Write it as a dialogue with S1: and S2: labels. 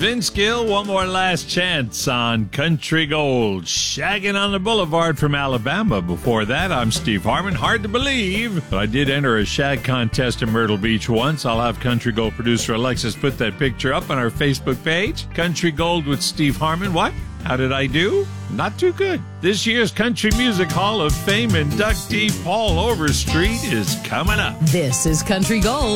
S1: Vince Gill, one more last chance on Country Gold. Shagging on the Boulevard from Alabama. Before that, I'm Steve Harmon. Hard to believe, but I did enter a shag contest in Myrtle Beach once. I'll have Country Gold producer Alexis put that picture up on our Facebook page. Country Gold with Steve Harmon. What? How did I do? Not too good. This year's Country Music Hall of Fame inductee Paul Overstreet is coming up.
S2: This is Country Gold.